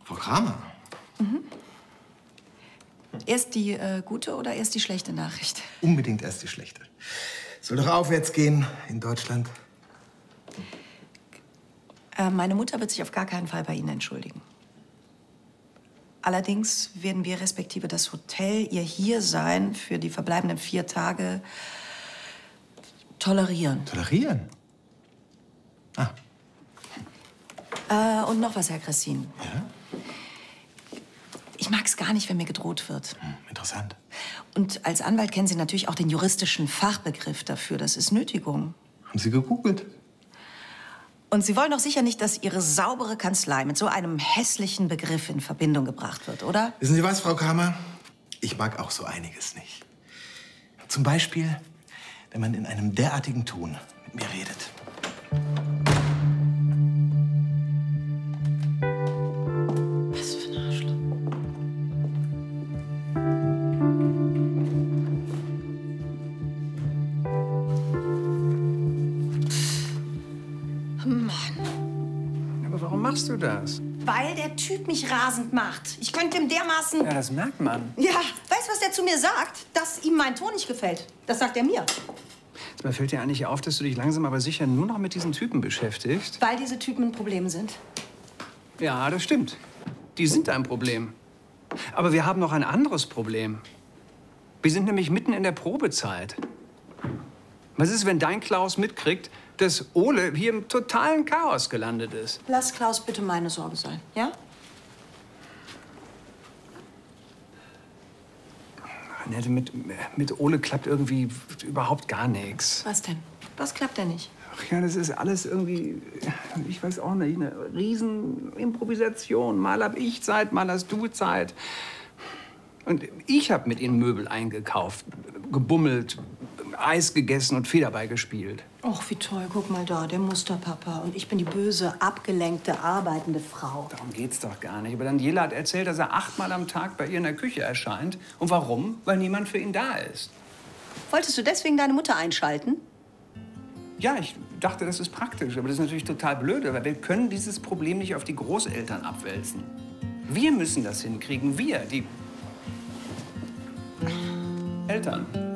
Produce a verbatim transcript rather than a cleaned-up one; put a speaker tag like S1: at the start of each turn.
S1: Frau Kramer.
S2: Mhm. Erst die äh, gute oder erst die schlechte Nachricht?
S1: Unbedingt erst die schlechte. Es soll doch aufwärts gehen in Deutschland.
S2: Äh, meine Mutter wird sich auf gar keinen Fall bei Ihnen entschuldigen. Allerdings werden wir respektive das Hotel ihr Hiersein für die verbleibenden vier Tage tolerieren.
S1: Tolerieren? Ah.
S2: Äh, und noch was, Herr Kressin.
S1: Ja?
S2: Ich mag es gar nicht, wenn mir gedroht wird.
S1: Hm, interessant.
S2: Und als Anwalt kennen Sie natürlich auch den juristischen Fachbegriff dafür. Das ist Nötigung.
S1: Haben Sie gegoogelt?
S2: Und Sie wollen doch sicher nicht, dass Ihre saubere Kanzlei mit so einem hässlichen Begriff in Verbindung gebracht wird, oder?
S1: Wissen Sie was, Frau Kramer? Ich mag auch so einiges nicht. Zum Beispiel, wenn man in einem derartigen Ton mit mir redet.
S2: Was für ein Arschloch. Mann.
S3: Aber warum machst du das?
S2: Weil der Typ mich rasend macht. Ich könnte ihm dermaßen...
S3: Ja, das merkt man.
S2: Ja, weißt du, was der zu mir sagt? Dass ihm mein Ton nicht gefällt. Das sagt er mir.
S3: Mir fällt dir eigentlich auf, dass du dich langsam aber sicher nur noch mit diesen Typen beschäftigst.
S2: Weil diese Typen ein Problem sind.
S3: Ja, das stimmt. Die sind ein Problem. Aber wir haben noch ein anderes Problem. Wir sind nämlich mitten in der Probezeit. Was ist, wenn dein Klaus mitkriegt, dass Ole hier im totalen Chaos gelandet ist?
S2: Lass Klaus bitte meine Sorge sein, ja?
S3: Annette, mit, mit Ole klappt irgendwie überhaupt gar nichts.
S2: Was denn? Was klappt denn nicht?
S3: Ach ja, das ist alles irgendwie, ich weiß auch nicht, eine Riesenimprovisation. Mal hab ich Zeit, mal hast du Zeit. Und ich habe mit ihnen Möbel eingekauft, gebummelt, Eis gegessen und Federball gespielt.
S2: Och, wie toll. Guck mal da, der Musterpapa. Und ich bin die böse, abgelenkte, arbeitende Frau.
S3: Darum geht's doch gar nicht. Aber Daniela hat erzählt, dass er achtmal am Tag bei ihr in der Küche erscheint. Und warum? Weil niemand für ihn da ist.
S2: Wolltest du deswegen deine Mutter einschalten?
S3: Ja, ich dachte, das ist praktisch. Aber das ist natürlich total blöd. Weil wir können dieses Problem nicht auf die Großeltern abwälzen. Wir müssen das hinkriegen. Wir, die Eltern.